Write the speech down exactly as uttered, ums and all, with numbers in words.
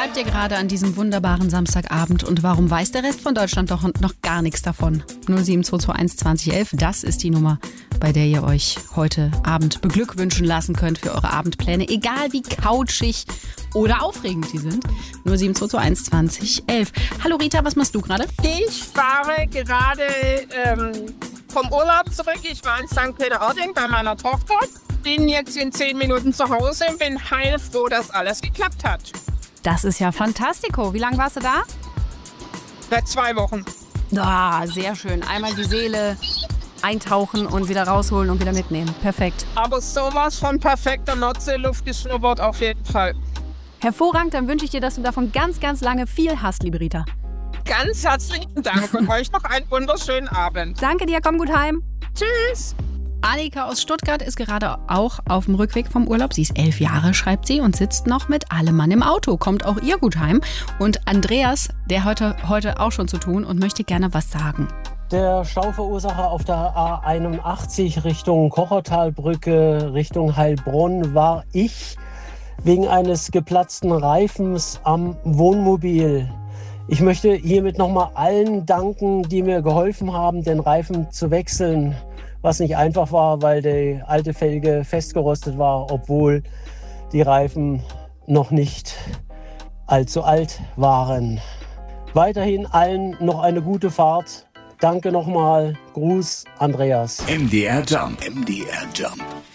treibt ihr gerade an diesem wunderbaren Samstagabend und warum weiß der Rest von Deutschland doch noch gar nichts davon? null sieben zwei zwei eins zwanzig elf, das ist die Nummer, bei der ihr euch heute Abend beglückwünschen lassen könnt für eure Abendpläne, egal wie couchig oder aufregend sie sind. null sieben zwei zwei eins zwanzig elf. Hallo Rita, was machst du gerade? Ich fahre gerade ähm, vom Urlaub zurück. Ich war in Sankt Peter-Ording bei meiner Tochter. Bin jetzt in zehn Minuten zu Hause und bin heilfroh, dass alles geklappt hat. Das ist ja fantastico. Wie lange warst du da? Seit zwei Wochen. Ah, sehr schön. Einmal die Seele eintauchen und wieder rausholen und wieder mitnehmen. Perfekt. Aber sowas von perfekter Nordseeluft geschnuppert auf jeden Fall. Hervorragend, dann wünsche ich dir, dass du davon ganz, ganz lange viel hast, liebe Rita. Ganz herzlichen Dank und euch noch einen wunderschönen Abend. Danke dir, komm gut heim. Tschüss. Annika aus Stuttgart ist gerade auch auf dem Rückweg vom Urlaub. Sie ist elf Jahre, schreibt sie, und sitzt noch mit allem Mann im Auto. Kommt auch ihr gut heim. Und Andreas, der heute, heute auch schon zu tun und möchte gerne was sagen. Der Stauverursacher auf der A einundachtzig Richtung Kochertalbrücke, Richtung Heilbronn war ich wegen eines geplatzten Reifens am Wohnmobil. Ich möchte hiermit nochmal allen danken, die mir geholfen haben, den Reifen zu wechseln. Was nicht einfach war, weil die alte Felge festgerostet war, obwohl die Reifen noch nicht allzu alt waren. Weiterhin allen noch eine gute Fahrt. Danke nochmal. Gruß, Andreas. M D R Jump. M D R Jump.